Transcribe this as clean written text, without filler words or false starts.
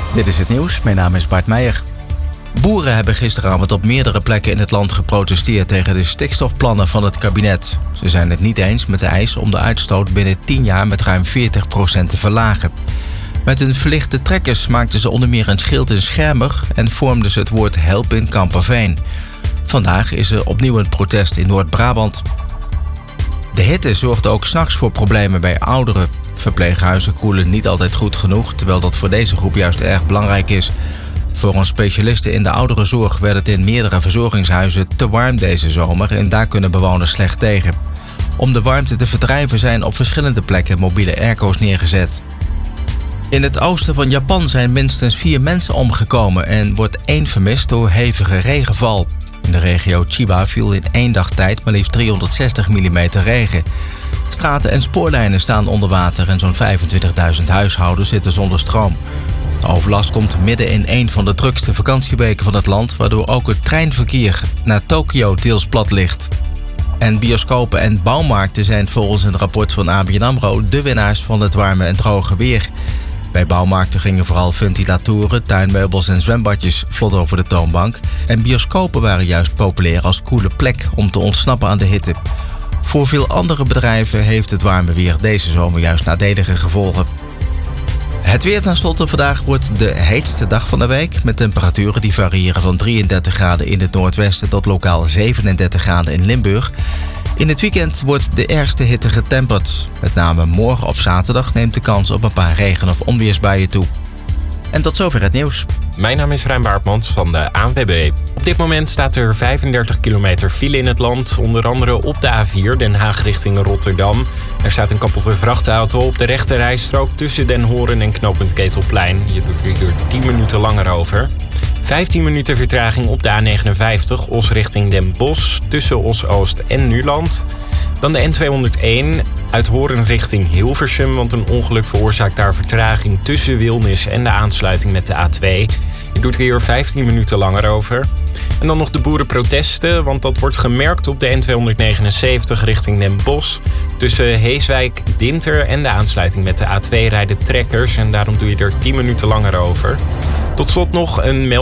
Dit is het nieuws, mijn naam is Bart Meijer. Boeren hebben gisteravond op meerdere plekken in het land geprotesteerd tegen de stikstofplannen van het kabinet. Ze zijn het niet eens met de eis om de uitstoot binnen 10 jaar met ruim 40% te verlagen. Met hun verlichte trekkers maakten ze onder meer een schild in Schermer en vormden ze het woord help in Kamperveen. Vandaag is er opnieuw een protest in Noord-Brabant. De hitte zorgt ook 's nachts voor problemen bij ouderen. Verpleeghuizen koelen niet altijd goed genoeg, terwijl dat voor deze groep juist erg belangrijk is. Volgens specialisten in de ouderenzorg werd het in meerdere verzorgingshuizen te warm deze zomer en daar kunnen bewoners slecht tegen. Om de warmte te verdrijven zijn op verschillende plekken mobiele airco's neergezet. In het oosten van Japan zijn minstens 4 mensen omgekomen en wordt 1 vermist door hevige regenval. In de regio Chiba viel in 1 dag tijd maar liefst 360 mm regen. Straten en spoorlijnen staan onder water en zo'n 25.000 huishoudens zitten zonder stroom. De overlast komt midden in een van de drukste vakantieweken van het land, waardoor ook het treinverkeer naar Tokio deels plat ligt. En bioscopen en bouwmarkten zijn volgens een rapport van ABN AMRO de winnaars van het warme en droge weer. Bij bouwmarkten gingen vooral ventilatoren, tuinmeubels en zwembadjes vlot over de toonbank. En bioscopen waren juist populair als koele plek om te ontsnappen aan de hitte. Voor veel andere bedrijven heeft het warme weer deze zomer juist nadelige gevolgen. Het weer tenslotte vandaag wordt de heetste dag van de week, met temperaturen die variëren van 33 graden in het noordwesten tot lokaal 37 graden in Limburg. In het weekend wordt de ergste hitte getemperd. Met name morgen op zaterdag neemt de kans op een paar regen- of onweersbuien toe. En tot zover het nieuws. Mijn naam is Rijn Baartmans van de ANWB. Op dit moment staat er 35 kilometer file in het land. Onder andere op de A4 Den Haag richting Rotterdam. Er staat een kapotte vrachtauto op de rechte rijstrook tussen Den Horen en knooppunt Ketelplein. Je doet er hier 10 minuten langer over. 15 minuten vertraging op de A59 Os richting Den Bosch tussen Os-Oost en Nuland. Dan de N201 uit Horen richting Hilversum, want een ongeluk veroorzaakt daar vertraging tussen Wilnis en de aansluiting met de A2. Je doet er hier 15 minuten langer over. En dan nog de boerenprotesten, want dat wordt gemerkt op de N279 richting Den Bosch. Tussen Heeswijk, Dinter en de aansluiting met de A2 rijden trekkers en daarom doe je er 10 minuten langer over. Tot slot nog een melding